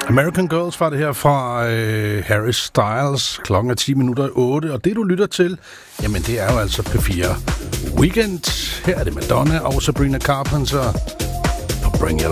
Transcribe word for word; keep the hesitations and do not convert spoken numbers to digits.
American Girls var det her fra øh, Harry Styles. Klokken er ti minutter i otte, og det du lytter til, jamen det er jo altså P fire Weekend. Her er det Madonna og Sabrina Carpenter på Bring Your